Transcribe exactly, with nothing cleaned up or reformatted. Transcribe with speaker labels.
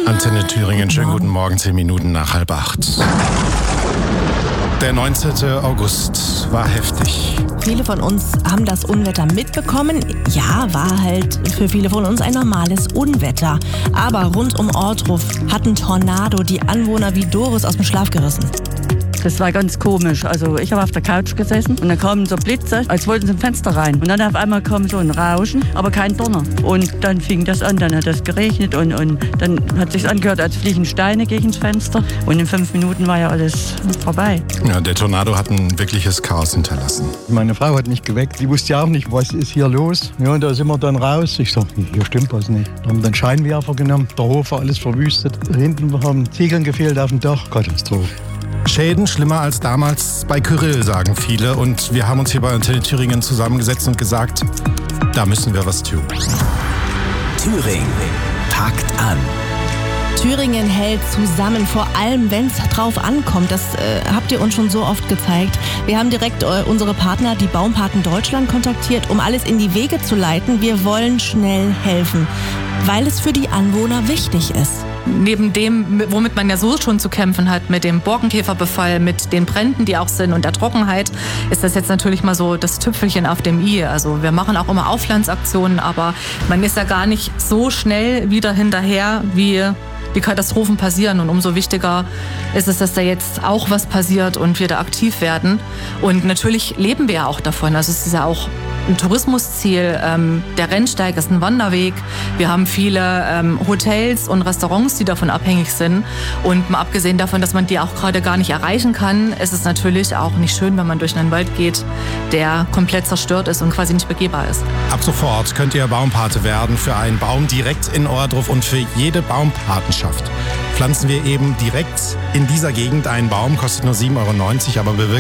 Speaker 1: Antenne Thüringen, schönen guten Morgen, zehn Minuten nach halb acht. Der neunzehnten August war heftig.
Speaker 2: Viele von uns haben das Unwetter mitbekommen. Ja, war halt für viele von uns ein normales Unwetter. Aber rund um Ohrdruf hat ein Tornado die Anwohner wie Doris aus dem Schlaf gerissen.
Speaker 3: Das war ganz komisch. Also ich habe auf der Couch gesessen und dann kamen so Blitze, als wollten sie im Fenster rein. Und dann auf einmal kam so ein Rauschen, aber kein Donner. Und dann fing das an, dann hat das geregnet und, und dann hat es sich angehört, als fliegen Steine gegen das Fenster. Und in fünf Minuten war ja alles vorbei.
Speaker 1: Ja, der Tornado hat ein wirkliches Chaos hinterlassen.
Speaker 4: Meine Frau hat mich geweckt. Die wusste ja auch nicht, was ist hier los. Ja, und da sind wir dann raus. Ich sag, hier stimmt was nicht. Wir haben dann Scheinwerfer genommen. Der Hof war alles verwüstet. Hinten haben Ziegeln gefehlt auf dem Dach. Katastrophe.
Speaker 1: Schäden schlimmer als damals bei Kyrill, sagen viele. Und wir haben uns hier bei Antenne Thüringen zusammengesetzt und gesagt, da müssen wir was tun.
Speaker 5: Thüringen packt an.
Speaker 2: Thüringen hält zusammen, vor allem wenn es drauf ankommt. Das äh, habt ihr uns schon so oft gezeigt. Wir haben direkt äh, unsere Partner, die Baumpaten Deutschland, kontaktiert, um alles in die Wege zu leiten. Wir wollen schnell helfen, weil es für die Anwohner wichtig ist.
Speaker 6: Neben dem, womit man ja so schon zu kämpfen hat, mit dem Borkenkäferbefall, mit den Bränden, die auch sind und der Trockenheit, ist das jetzt natürlich mal so das Tüpfelchen auf dem i. Also wir machen auch immer Auflandsaktionen, aber man ist ja gar nicht so schnell wieder hinterher, wie die Katastrophen passieren. Und umso wichtiger ist es, dass da jetzt auch was passiert und wir da aktiv werden. Und natürlich leben wir ja auch davon. Also es ist ja auch ein Tourismusziel. Ähm, der Rennsteig ist ein Wanderweg. Wir haben viele ähm, Hotels und Restaurants, die davon abhängig sind. Und mal abgesehen davon, dass man die auch gerade gar nicht erreichen kann, ist es natürlich auch nicht schön, wenn man durch einen Wald geht, der komplett zerstört ist und quasi nicht begehbar ist.
Speaker 1: Ab sofort könnt ihr Baumpate werden für einen Baum direkt in Ohrdruf, und für jede Baumpatenschaft pflanzen wir eben direkt in dieser Gegend einen Baum. Kostet nur sieben Euro neunzig, aber bewirkt